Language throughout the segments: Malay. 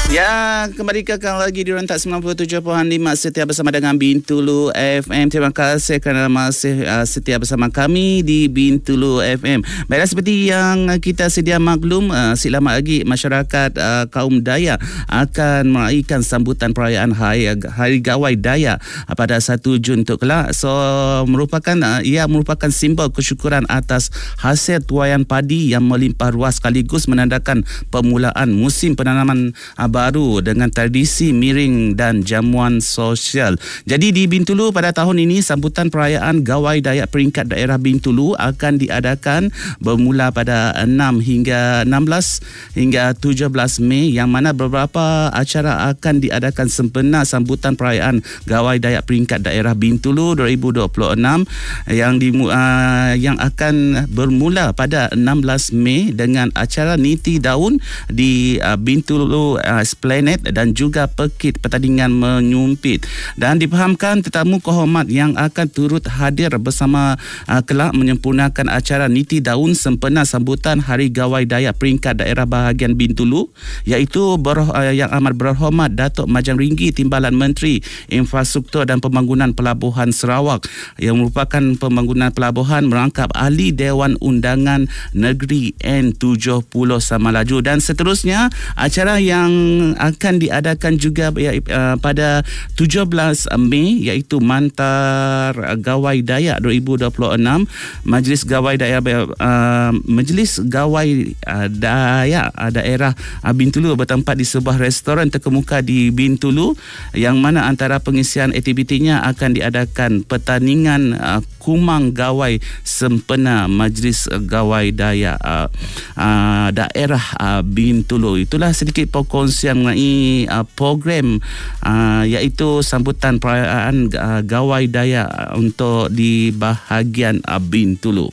Ya, kembali kekal lagi di rentak 97.5 setia bersama dengan Bintulu FM. Terima kasih kerana masih setia bersama kami di Bintulu FM. Baiklah, seperti yang kita sedia maklum, selamat lagi masyarakat kaum Dayak akan meraihkan sambutan perayaan Hari Gawai Dayak pada 1 Jun untuk kelak. So, ia merupakan simbol kesyukuran atas hasil tuaian padi yang melimpah ruah sekaligus menandakan permulaan musim penanaman baru dengan tradisi miring dan jamuan sosial. Jadi di Bintulu pada tahun ini sambutan perayaan Gawai Dayak peringkat daerah Bintulu akan diadakan bermula pada 16 hingga 17 Mei, yang mana beberapa acara akan diadakan sempena sambutan perayaan Gawai Dayak peringkat daerah Bintulu 2026 yang akan bermula pada 16 Mei dengan acara niti daun di Bintulu Esplanade dan juga pekit pertandingan menyumpit. Dan difahamkan tetamu kehormat yang akan turut hadir bersama kelak menyempurnakan acara niti daun sempena sambutan Hari Gawai Dayak peringkat daerah bahagian Bintulu, iaitu yang amat berhormat Datuk Majang Ringgi Timbalan Menteri Infrastruktur dan Pembangunan Pelabuhan Sarawak, yang merupakan pembangunan pelabuhan merangkap ahli Dewan Undangan Negeri N70 Samalaju. Dan seterusnya acara yang akan diadakan juga pada 17 Mei iaitu Mantar Gawai Dayak 2026. Majlis Gawai Dayak daerah Bintulu bertempat di sebuah restoran terkemuka di Bintulu, yang mana antara pengisian aktivitinya akan diadakan pertandingan kumang gawai sempena Majlis Gawai Dayak daerah Bintulu. Itulah sedikit perkongsian mengenai program iaitu sambutan perayaan Gawai Dayak untuk di bahagian Bintulu.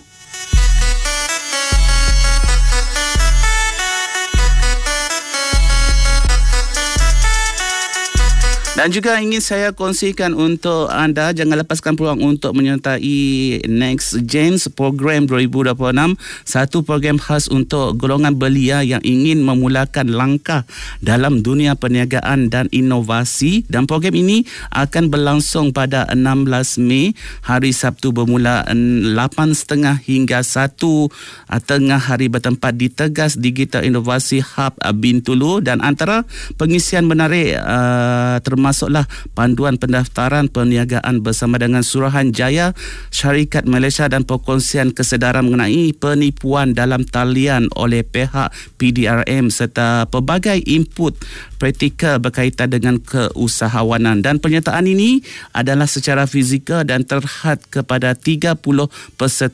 Dan juga ingin saya kongsikan untuk anda, jangan lepaskan peluang untuk menyertai Next Gen program 2026, satu program khas untuk golongan belia yang ingin memulakan langkah dalam dunia perniagaan dan inovasi. Dan program ini akan berlangsung pada 16 Mei, hari Sabtu, bermula 8.30 hingga 1 tengah hari bertempat di Tegas Digital Inovasi Hub Bintulu. Dan antara pengisian menarik termasuklah panduan pendaftaran perniagaan bersama dengan Suruhanjaya Syarikat Malaysia dan perkongsian kesedaran mengenai penipuan dalam talian oleh pihak PDRM serta pelbagai input praktikal berkaitan dengan keusahawanan. Dan penyertaan ini adalah secara fizikal dan terhad kepada 30 peserta